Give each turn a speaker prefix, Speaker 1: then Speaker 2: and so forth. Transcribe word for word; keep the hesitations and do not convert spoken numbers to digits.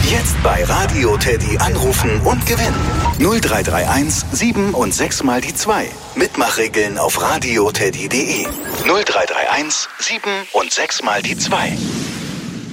Speaker 1: Jetzt bei Radio Teddy anrufen und gewinnen. null drei drei eins sieben und sechs mal die zwei. Mitmachregeln auf radioteddy punkt de. null drei drei eins sieben und sechs mal die zwei.